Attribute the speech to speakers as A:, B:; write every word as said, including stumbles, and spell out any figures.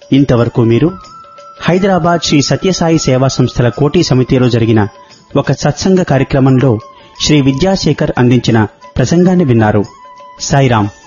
A: ఇంతవరకు మీరు హైదరాబాద్ శ్రీ సత్యసాయి సేవా సంస్థల కోటి సమితిలో జరిగిన ఒక సత్సంగ కార్యక్రమంలో శ్రీ విద్యాశేఖర్ అందించిన ప్రసంగాన్ని విన్నారు. సాయిరాం.